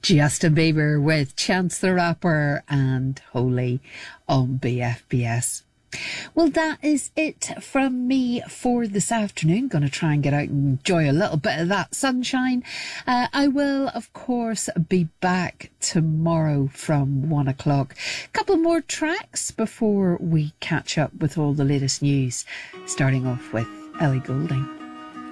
Justin Bieber with Chance the Rapper and Holy on BFBS. Well, that is it from me for this afternoon. Going to try and get out and enjoy a little bit of that sunshine. I will, of course, be back tomorrow from 1 o'clock. A couple more tracks before we catch up with all the latest news, starting off with Ellie Goulding.